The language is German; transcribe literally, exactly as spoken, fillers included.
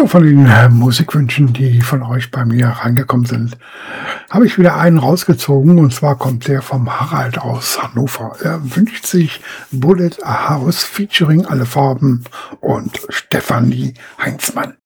So, von den äh, Musikwünschen, die von euch bei mir reingekommen sind, habe ich wieder einen rausgezogen und zwar kommt der vom Harald aus Hannover. Er wünscht sich Bullet a House featuring Alle Farben und Stefanie Heinzmann.